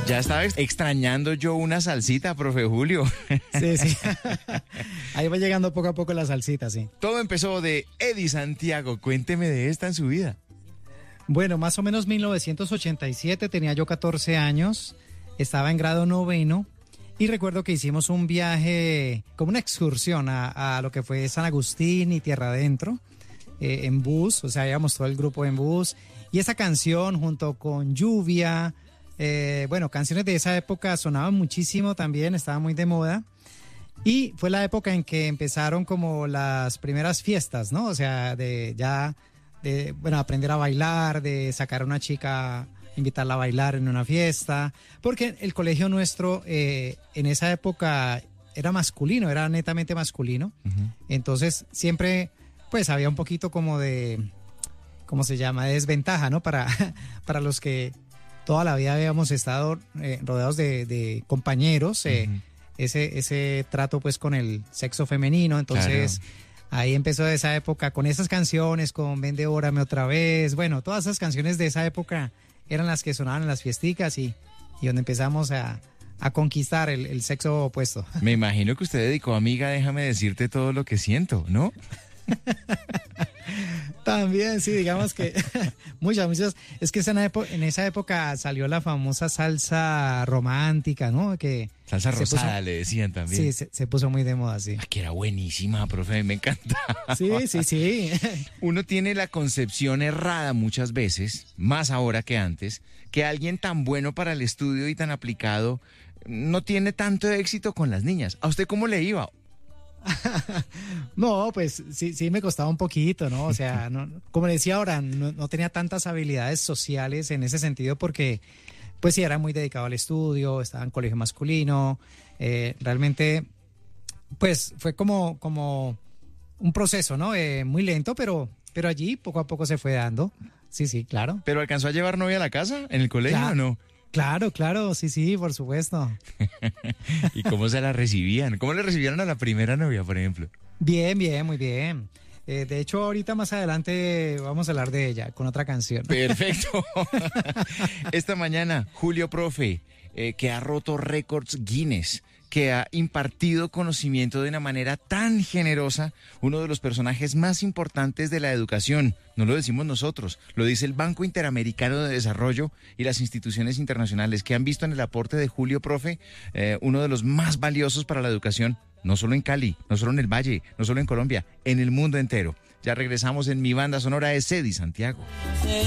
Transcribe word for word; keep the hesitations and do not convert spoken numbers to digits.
Ya estaba ex- extrañando yo una salsita, profe Julio. Sí, sí. Ahí va llegando poco a poco la salsita, sí. Todo empezó de Eddie Santiago. Cuénteme de esta en su vida. Bueno, más o menos mil novecientos ochenta y siete, tenía yo catorce años, estaba en grado noveno y recuerdo que hicimos un viaje, como una excursión a, a lo que fue San Agustín y Tierra Adentro, eh, en bus, o sea, íbamos todo el grupo en bus y esa canción junto con Lluvia, eh, bueno, canciones de esa época sonaban muchísimo también, estaba muy de moda. Y fue la época en que empezaron como las primeras fiestas, ¿no? O sea, de ya... de, bueno, aprender a bailar, de sacar a una chica, invitarla a bailar en una fiesta, porque el colegio nuestro eh, en esa época era masculino, era netamente masculino, uh-huh. Entonces siempre pues había un poquito como de, ¿cómo se llama?, de desventaja, ¿no? Para, para los que toda la vida habíamos estado eh, rodeados de, de compañeros, eh, uh-huh. ese, ese trato pues con el sexo femenino, entonces... Claro. Ahí empezó de esa época con esas canciones, con Ven Devórame otra vez. Bueno, todas esas canciones de esa época eran las que sonaban en las fiesticas y, y donde empezamos a, a conquistar el, el sexo opuesto. Me imagino que usted dedicó, amiga, déjame decirte todo lo que siento, ¿no? También, sí, digamos que muchas, muchas. Es que en, en esa época salió la famosa salsa romántica, ¿no? Que salsa rosada puso, le decían también. Sí, se, se puso muy de moda, sí. Ah, que era buenísima, profe, me encanta. Sí, sí, sí. Uno tiene la concepción errada muchas veces, más ahora que antes, que alguien tan bueno para el estudio y tan aplicado no tiene tanto éxito con las niñas. ¿A usted cómo le iba? No, pues sí, sí me costaba un poquito, ¿no? O sea, no, como le decía ahora, no, no tenía tantas habilidades sociales en ese sentido porque, pues sí, era muy dedicado al estudio, estaba en colegio masculino, eh, realmente, pues fue como, como un proceso, ¿no? Eh, muy lento, pero, pero allí poco a poco se fue dando. Sí, sí, claro. ¿Pero alcanzó a llevar novia a la casa en el colegio claro, o no? Claro, claro, sí, sí, por supuesto. ¿Y cómo se la recibían? ¿Cómo le recibieron a la primera novia, por ejemplo? Bien, bien, muy bien. Eh, de hecho, ahorita más adelante vamos a hablar de ella con otra canción. Perfecto. Esta mañana, Julio Profe, eh, que ha roto récords Guinness, que ha impartido conocimiento de una manera tan generosa, uno de los personajes más importantes de la educación. No lo decimos nosotros, lo dice el Banco Interamericano de Desarrollo y las instituciones internacionales que han visto en el aporte de Julio Profe eh, uno de los más valiosos para la educación, no solo en Cali, no solo en el Valle, no solo en Colombia, en el mundo entero. Ya regresamos en Mi Banda Sonora de Eddie Santiago.